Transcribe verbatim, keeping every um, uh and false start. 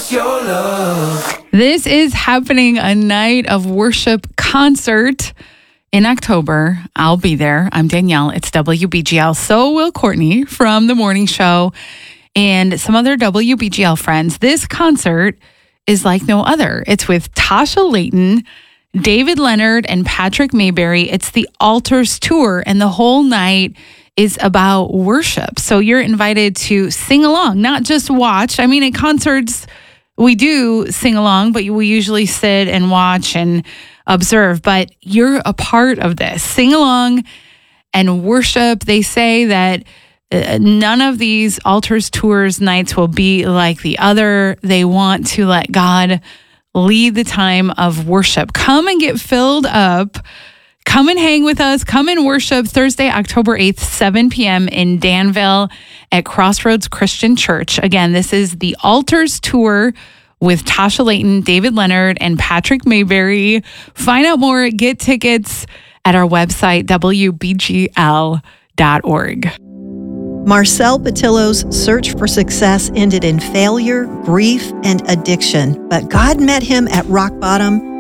us your love. This is happening, a night of worship concert in October. I'll be there. I'm Danielle. It's W B G L. So will Courtney from The Morning Show and some other W B G L friends. This concert is like no other. It's with Tasha Layton, David Leonard, and Patrick Mayberry. It's the Altars Tour, and the whole night is about worship. So you're invited to sing along, not just watch. I mean, at concerts, we do sing along, but we usually sit and watch and observe. But you're a part of this. Sing along and worship. They say that uh, none of these Altars Tours nights will be like the other. They want to let God lead the time of worship. Come and get filled up. Come and hang with us. Come and worship Thursday, October eighth, seven p.m. in Danville at Crossroads Christian Church. Again, this is the Altars Tour with Tasha Layton, David Leonard, and Patrick Mayberry. Find out more, get tickets at our website, W B G L dot org. Marcel Patillo's search for success ended in failure, grief, and addiction. But God met him at rock bottom